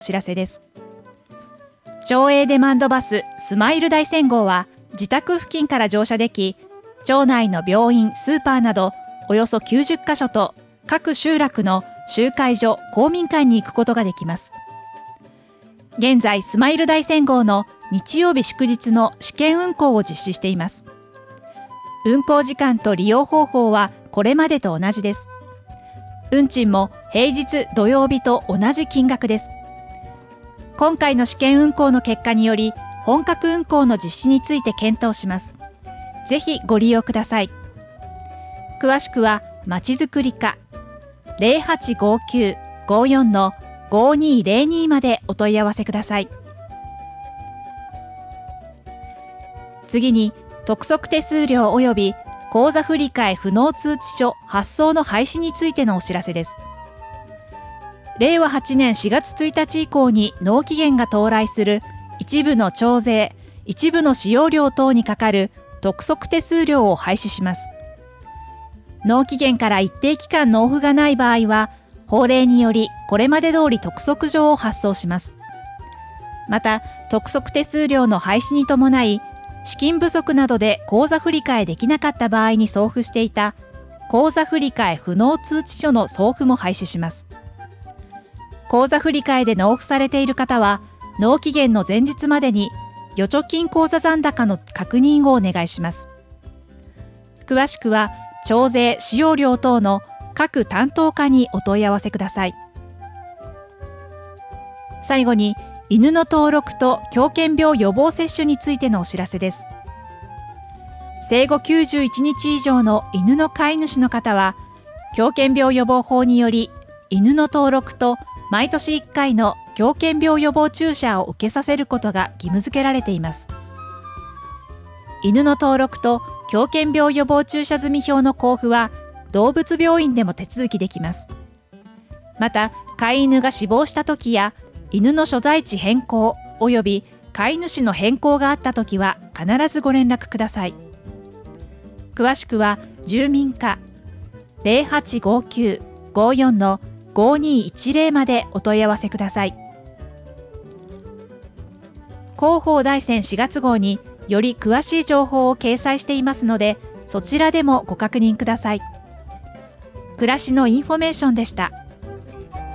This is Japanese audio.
お知らせです。町営デマンドバススマイル大山号は自宅付近から乗車でき、町内の病院、スーパーなどおよそ90カ所と各集落の集会所、公民館に行くことができます。現在、スマイル大山号の日曜日祝日の試験運行を実施しています。運行時間と利用方法はこれまでと同じです。運賃も平日土曜日と同じ金額です。今回の試験運行の結果により、本格運行の実施について検討します。ぜひご利用ください。詳しくはまちづくり課 0859-54-5202 までお問い合わせください。次に、督促手数料及び口座振替不納通知書発送の廃止についてのお知らせです。令和8年4月1日以降に納期限が到来する一部の徴税、一部の使用料等にかかる督促手数料を廃止します。納期限から一定期間納付がない場合は、法令によりこれまで通り督促状を発送します。また、督促手数料の廃止に伴い、資金不足などで口座振替できなかった場合に送付していた口座振替不納通知書の送付も廃止します。口座振替で納付されている方は、納期限の前日までに預貯金口座残高の確認をお願いします。詳しくは徴税・使用料等の各担当課にお問い合わせください。最後に、犬の登録と狂犬病予防接種についてのお知らせです。生後91日以上の犬の飼い主の方は、狂犬病予防法により、犬の登録と毎年1回の狂犬病予防注射を受けさせることが義務付けられています。犬の登録と狂犬病予防注射済表の交付は、動物病院でも手続きできます。また、飼い犬が死亡した時や、犬の所在地変更及び飼い主の変更があったときは必ずご連絡ください。詳しくは住民課 0859-54-5210 までお問い合わせください。広報大山4月号により詳しい情報を掲載していますので、そちらでもご確認ください。暮らしのインフォメーションでした。